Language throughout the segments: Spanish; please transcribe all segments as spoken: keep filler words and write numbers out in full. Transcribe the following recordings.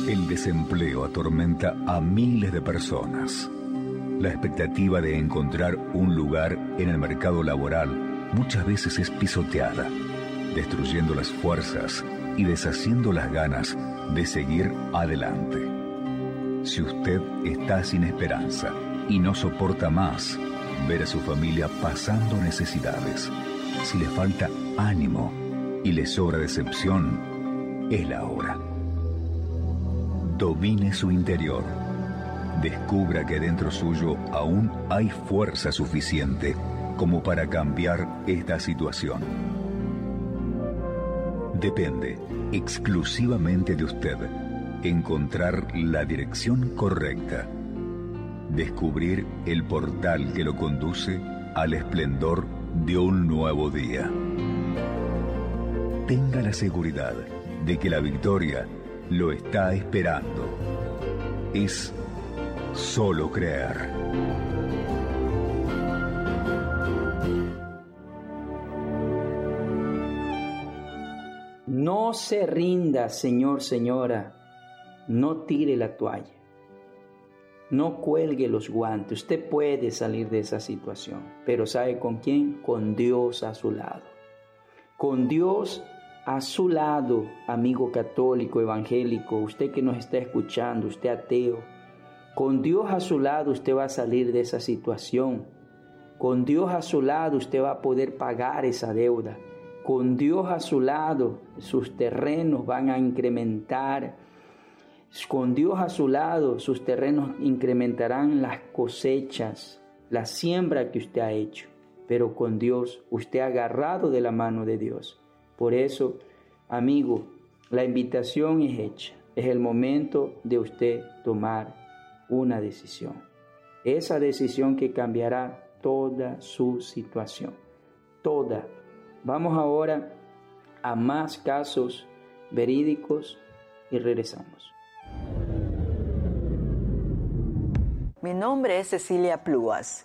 El desempleo atormenta a miles de personas. La expectativa de encontrar un lugar en el mercado laboral muchas veces es pisoteada, destruyendo las fuerzas y deshaciendo las ganas de seguir adelante. Si usted está sin esperanza y no soporta más ver a su familia pasando necesidades, si le falta ánimo y le sobra decepción, es la hora. Domine su interior. Descubra que dentro suyo aún hay fuerza suficiente como para cambiar esta situación. Depende exclusivamente de usted encontrar la dirección correcta, descubrir el portal que lo conduce al esplendor de un nuevo día. Tenga la seguridad de que la victoria lo está esperando. Es solo creer. No se rinda, señor, señora. No tire la toalla. No cuelgue los guantes. Usted puede salir de esa situación. Pero ¿sabe con quién? Con Dios a su lado. Con Dios a su lado, amigo católico, evangélico, usted que nos está escuchando, usted ateo. Con Dios a su lado usted va a salir de esa situación. Con Dios a su lado usted va a poder pagar esa deuda. Con Dios a su lado sus terrenos van a incrementar. Con Dios a su lado sus terrenos incrementarán las cosechas, la siembra que usted ha hecho. Pero con Dios, usted agarrado de la mano de Dios. Por eso, amigo, la invitación es hecha. Es el momento de usted tomar una decisión. Esa decisión que cambiará toda su situación. Toda. Vamos ahora a más casos verídicos y regresamos. Mi nombre es Cecilia Pluas.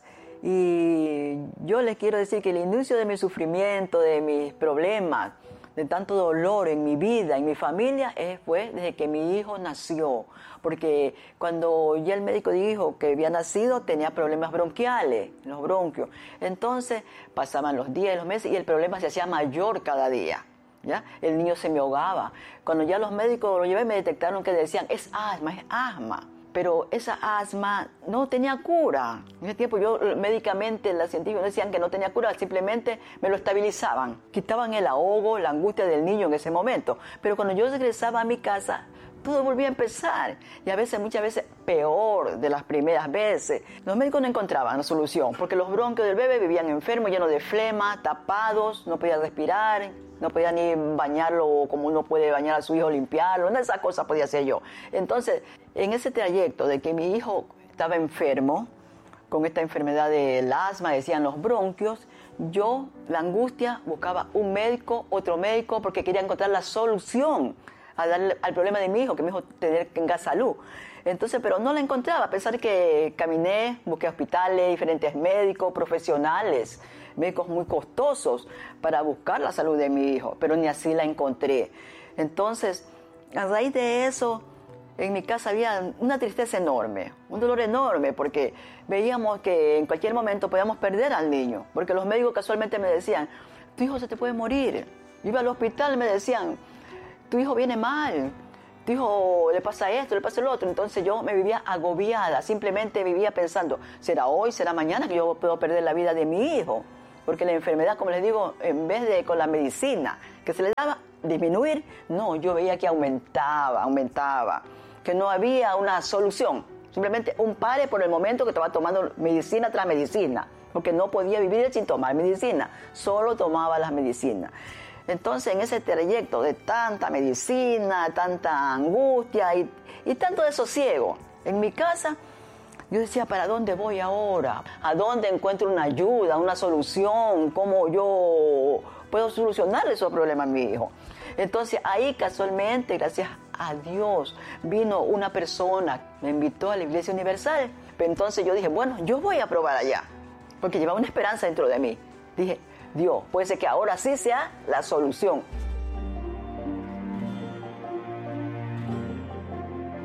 Y yo les quiero decir que el inicio de mi sufrimiento, de mis problemas, de tanto dolor en mi vida, en mi familia, fue desde que mi hijo nació. Porque cuando ya el médico dijo que había nacido, tenía problemas bronquiales, los bronquios. Entonces pasaban los días y los meses y el problema se hacía mayor cada día. ¿Ya? El niño se me ahogaba. Cuando ya los médicos lo llevé, me detectaron que decían, es asma, es asma. Pero esa asma no tenía cura. En ese tiempo yo médicamente, los científicos decían que no tenía cura, simplemente me lo estabilizaban. Quitaban el ahogo, la angustia del niño en ese momento. Pero cuando yo regresaba a mi casa, todo volvía a empezar. Y a veces, muchas veces, peor de las primeras veces. Los médicos no encontraban la solución, porque los bronquios del bebé vivían enfermos, llenos de flema, tapados, no podía respirar, no podía ni bañarlo como uno puede bañar a su hijo, limpiarlo, nada de esas cosas podía hacer yo. Entonces, en ese trayecto de que mi hijo estaba enfermo, con esta enfermedad del asma, decían los bronquios, yo, la angustia, buscaba un médico, otro médico, porque quería encontrar la solución a darle al problema de mi hijo, que mi hijo tenga salud. Entonces, pero no la encontraba, a pesar que caminé, busqué hospitales, diferentes médicos, profesionales, médicos muy costosos para buscar la salud de mi hijo, pero ni así la encontré. Entonces, a raíz de eso, en mi casa había una tristeza enorme, un dolor enorme, porque veíamos que en cualquier momento podíamos perder al niño, porque los médicos casualmente me decían, tu hijo se te puede morir. Yo iba al hospital y me decían, tu hijo viene mal, tu hijo le pasa esto, le pasa lo otro. Entonces yo me vivía agobiada, simplemente vivía pensando, ¿será hoy, será mañana que yo puedo perder la vida de mi hijo? Porque la enfermedad, como les digo, en vez de con la medicina que se le daba disminuir, no, yo veía que aumentaba, aumentaba, que no había una solución, simplemente un pare por el momento que estaba tomando medicina tras medicina, porque no podía vivir sin tomar medicina, solo tomaba las medicinas. Entonces, en ese trayecto de tanta medicina, tanta angustia y, y tanto desosiego en mi casa, yo decía, ¿para dónde voy ahora? ¿A dónde encuentro una ayuda, una solución? ¿Cómo yo puedo solucionar esos problemas a mi hijo? Entonces, ahí casualmente, gracias a Dios, vino una persona, me invitó a la Iglesia Universal. Entonces yo dije, bueno, yo voy a probar allá, porque llevaba una esperanza dentro de mí. Dije, Dios, puede ser que ahora sí sea la solución.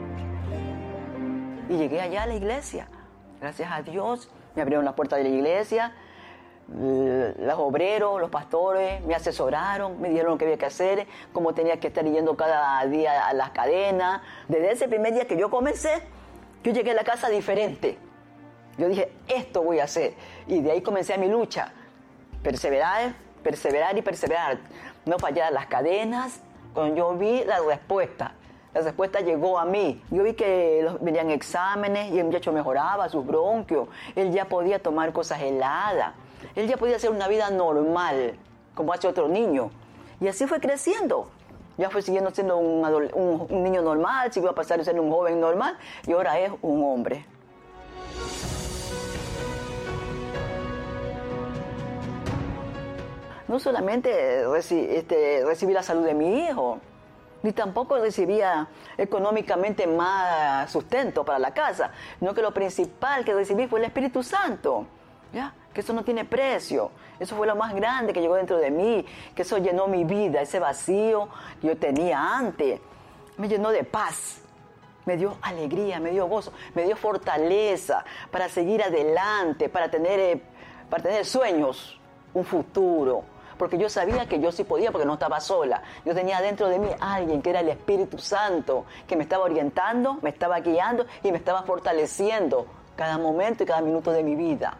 y llegué allá a la iglesia. Gracias a Dios me abrieron las puertas de la iglesia. Los obreros, los pastores me asesoraron, me dijeron lo que había que hacer, cómo tenía que estar yendo cada día a las cadenas. Desde ese primer día que yo comencé, yo llegué a la casa diferente. Yo dije, esto voy a hacer. Y de ahí comencé mi lucha. Perseverar, perseverar y perseverar. No fallar las cadenas. Cuando yo vi la respuesta, la respuesta llegó a mí. Yo vi que los, venían exámenes y el muchacho mejoraba sus bronquios. Él ya podía tomar cosas heladas. Él ya podía hacer una vida normal, como hace otro niño. Y así fue creciendo. Ya fue siguiendo siendo un, un, un niño normal, siguió a pasar a ser un joven normal, y ahora es un hombre. No solamente reci, este, recibí la salud de mi hijo, ni tampoco recibía económicamente más sustento para la casa, sino que lo principal que recibí fue el Espíritu Santo. ¿Ya? Que eso no tiene precio, eso fue lo más grande que llegó dentro de mí, que eso llenó mi vida, ese vacío que yo tenía antes, me llenó de paz, me dio alegría, me dio gozo, me dio fortaleza para seguir adelante, para tener, eh, para tener sueños, un futuro, porque yo sabía que yo sí podía porque no estaba sola, yo tenía dentro de mí alguien que era el Espíritu Santo, que me estaba orientando, me estaba guiando y me estaba fortaleciendo cada momento y cada minuto de mi vida.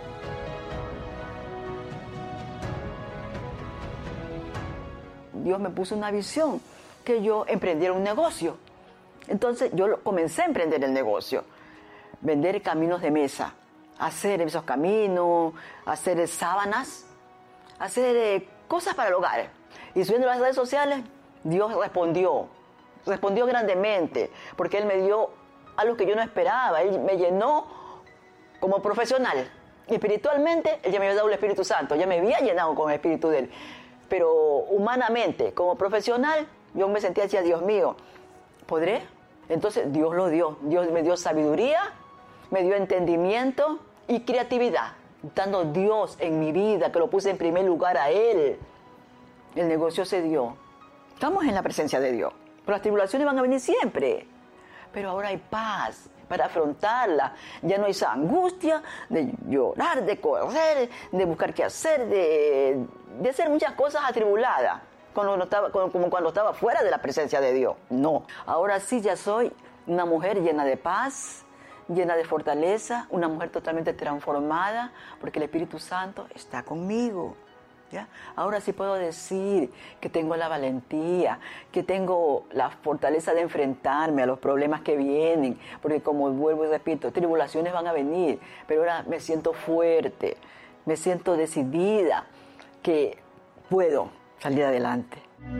Dios me puso una visión, que yo emprendiera un negocio. Entonces yo comencé a emprender el negocio, vender caminos de mesa, hacer esos caminos, hacer sábanas, hacer eh, cosas para el hogar. Y subiendo las redes sociales, Dios respondió, respondió grandemente, porque Él me dio algo que yo no esperaba. Él me llenó como profesional. Espiritualmente, Él ya me había dado el Espíritu Santo, ya me había llenado con el Espíritu de Él. Pero humanamente, como profesional, yo me sentía así, Dios mío, ¿podré? Entonces Dios lo dio. Dios me dio sabiduría, me dio entendimiento y creatividad. Dando Dios en mi vida, que lo puse en primer lugar a Él. El negocio se dio. Estamos en la presencia de Dios. Pero las tribulaciones van a venir siempre. Pero ahora hay paz para afrontarla. Ya no hay esa angustia de llorar, de correr, de buscar qué hacer, de... de hacer muchas cosas atribuladas, cuando no estaba, como cuando estaba fuera de la presencia de Dios. No, ahora sí ya soy una mujer llena de paz, llena de fortaleza, una mujer totalmente transformada, porque el Espíritu Santo está conmigo. ¿Ya? Ahora sí puedo decir que tengo la valentía, que tengo la fortaleza de enfrentarme a los problemas que vienen, porque como vuelvo y repito, tribulaciones van a venir, pero ahora me siento fuerte, me siento decidida, que puedo salir adelante.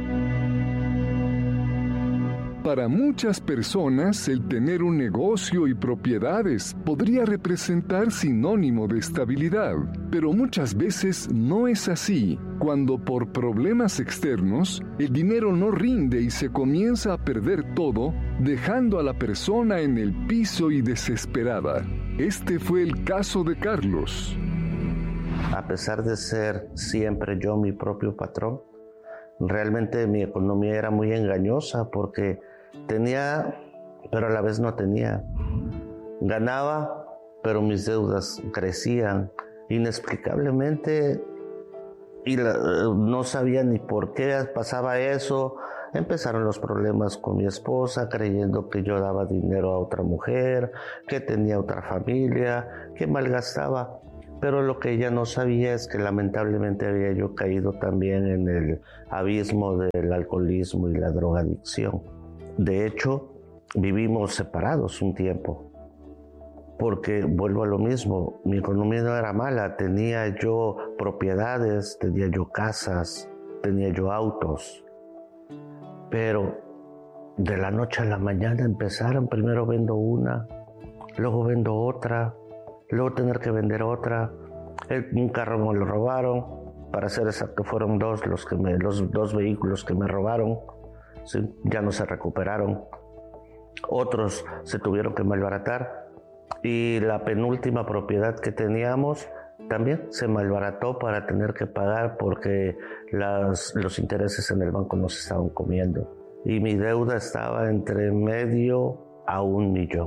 Para muchas personas, el tener un negocio y propiedades podría representar sinónimo de estabilidad, pero muchas veces no es así. Cuando por problemas externos, el dinero no rinde y se comienza a perder todo, dejando a la persona en el piso y desesperada. Este fue el caso de Carlos. A pesar de ser siempre yo mi propio patrón, realmente mi economía era muy engañosa porque tenía, pero a la vez no tenía. Ganaba, pero mis deudas crecían inexplicablemente y la, no sabía ni por qué pasaba eso. Empezaron los problemas con mi esposa, creyendo que yo daba dinero a otra mujer, que tenía otra familia, que malgastaba. Pero lo que ella no sabía es que lamentablemente había yo caído también en el abismo del alcoholismo y la drogadicción. De hecho, vivimos separados un tiempo, porque vuelvo a lo mismo, mi economía no era mala, tenía yo propiedades, tenía yo casas, tenía yo autos, pero de la noche a la mañana empezaron, primero vendo una, luego vendo otra, luego tener que vender otra. El, un carro me lo robaron, para ser exacto fueron dos los, que me, los dos vehículos que me robaron, ¿sí? Ya no se recuperaron. Otros se tuvieron que malbaratar y la penúltima propiedad que teníamos también se malbarató para tener que pagar porque las, los intereses en el banco nos estaban comiendo y mi deuda estaba entre medio a un millón.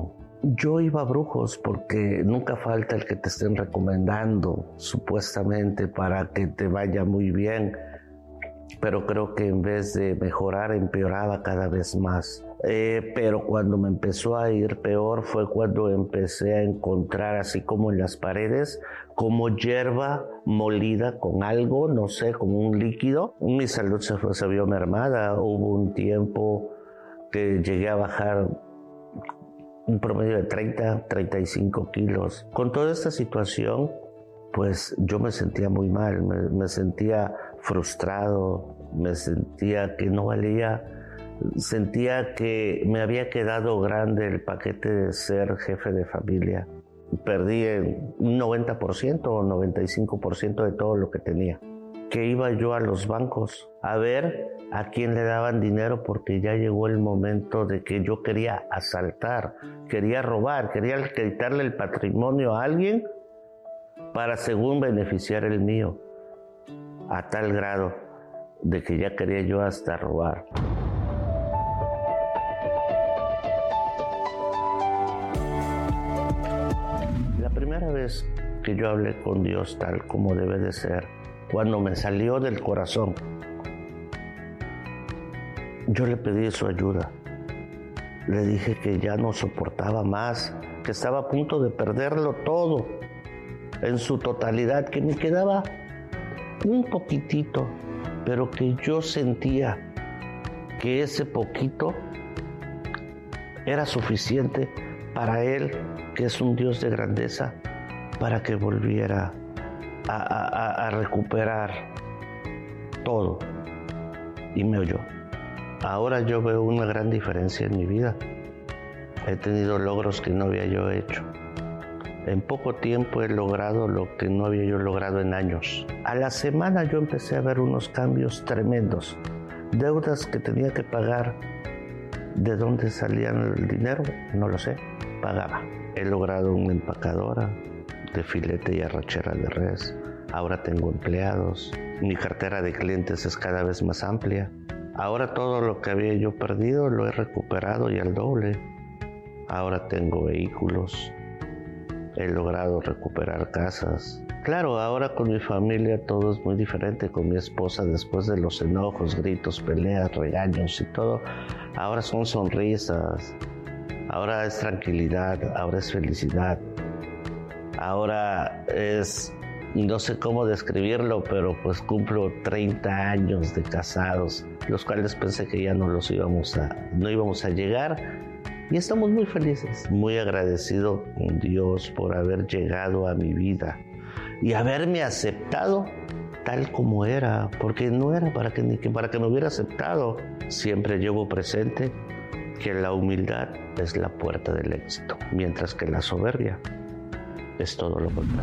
Yo iba a brujos porque nunca falta el que te estén recomendando, supuestamente para que te vaya muy bien, pero creo que en vez de mejorar empeoraba cada vez más. Eh, pero cuando me empezó a ir peor fue cuando empecé a encontrar, así como en las paredes, como hierba molida con algo, no sé, como un líquido. Mi salud se, fue, se vio mermada. Hubo un tiempo que llegué a bajar un promedio de treinta, treinta y cinco kilos. Con toda esta situación, pues yo me sentía muy mal, me, me sentía frustrado, me sentía que no valía, sentía que me había quedado grande el paquete de ser jefe de familia. Perdí un noventa por ciento o noventa y cinco por ciento de todo lo que tenía. Que iba yo a los bancos a ver a quién le daban dinero porque ya llegó el momento de que yo quería asaltar, quería robar, quería quitarle el patrimonio a alguien para según beneficiar el mío, a tal grado de que ya quería yo hasta robar. La primera vez que yo hablé con Dios tal como debe de ser, cuando me salió del corazón, yo le pedí su ayuda. Le dije que ya no soportaba más, que estaba a punto de perderlo todo, en su totalidad, que me quedaba un poquitito, pero que yo sentía que ese poquito era suficiente para Él, que es un Dios de grandeza, para que volviera a, a, a recuperar todo. Y me oyó. Ahora yo veo una gran diferencia en mi vida. He tenido logros que no había yo hecho. En poco tiempo he logrado lo que no había yo logrado en años. A la semana yo empecé a ver unos cambios tremendos. Deudas que tenía que pagar. ¿De dónde salían el dinero? No lo sé. Pagaba. He logrado una empacadora de filete y arrachera de res. Ahora tengo empleados. Mi cartera de clientes es cada vez más amplia. Ahora todo lo que había yo perdido lo he recuperado y al doble. Ahora tengo vehículos. He logrado recuperar casas. Claro, ahora con mi familia todo es muy diferente. Con mi esposa, después de los enojos, gritos, peleas, regaños y todo, ahora son sonrisas. Ahora es tranquilidad, ahora es felicidad. Ahora es, no sé cómo describirlo, pero pues cumplo treinta años de casados, los cuales pensé que ya no los íbamos a, no íbamos a llegar. Y estamos muy felices, muy agradecido con Dios por haber llegado a mi vida y haberme aceptado tal como era, porque no era para que, ni que para que me hubiera aceptado. Siempre llevo presente que la humildad es la puerta del éxito, mientras que la soberbia es todo lo contrario.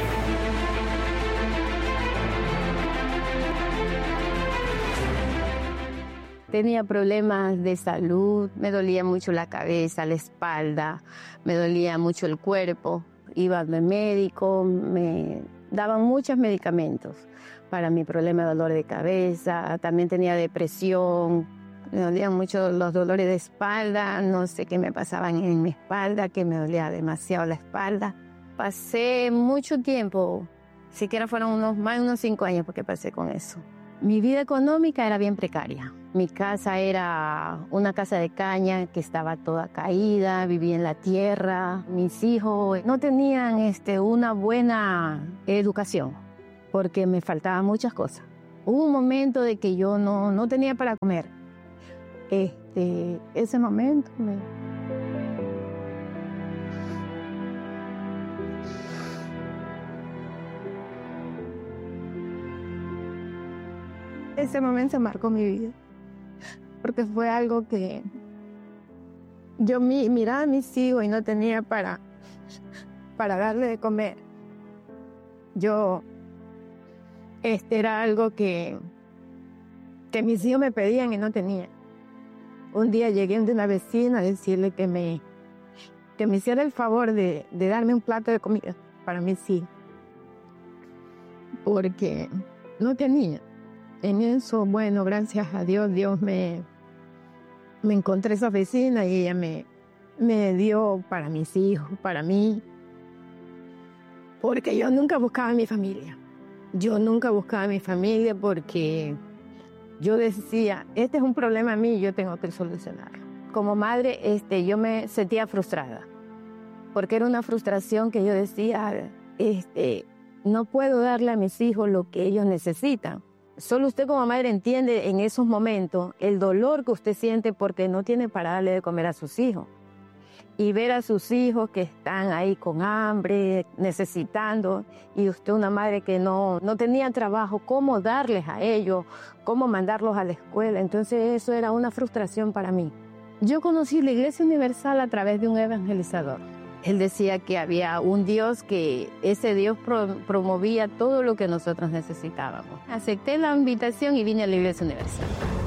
Tenía problemas de salud, me dolía mucho la cabeza, la espalda, me dolía mucho el cuerpo. Iba al médico, me daban muchos medicamentos para mi problema de dolor de cabeza. También tenía depresión, me dolían mucho los dolores de espalda, no sé qué me pasaban en mi espalda, que me dolía demasiado la espalda. Pasé mucho tiempo, siquiera fueron unos, más de unos cinco años porque pasé con eso. Mi vida económica era bien precaria. Mi casa era una casa de caña que estaba toda caída, vivía en la tierra. Mis hijos no tenían este, una buena educación porque me faltaban muchas cosas. Hubo un momento de que yo no, no tenía para comer. Este, ese momento me... Ese momento marcó mi vida, porque fue algo que yo mi, miraba a mis hijos y no tenía para, para darle de comer. Yo, este era algo que, que mis hijos me pedían y no tenía. Un día llegué de una vecina a decirle que me, que me hiciera el favor de, de darme un plato de comida para mis hijos, porque no tenía. En eso, bueno, gracias a Dios, Dios me, me encontré esa vecina y ella me, me dio para mis hijos, para mí, porque yo nunca buscaba a mi familia. Yo nunca buscaba a mi familia porque yo decía, este es un problema mío y yo tengo que solucionarlo. Como madre, este, yo me sentía frustrada, porque era una frustración que yo decía, este, no puedo darle a mis hijos lo que ellos necesitan. Solo usted como madre entiende en esos momentos el dolor que usted siente porque no tiene para darle de comer a sus hijos. Y ver a sus hijos que están ahí con hambre, necesitando, y usted una madre que no, no tenía trabajo, cómo darles a ellos, cómo mandarlos a la escuela. Entonces eso era una frustración para mí. Yo conocí la Iglesia Universal a través de un evangelizador. Él decía que había un Dios, que ese Dios pro, promovía todo lo que nosotros necesitábamos. Acepté la invitación y vine a la Iglesia Universal.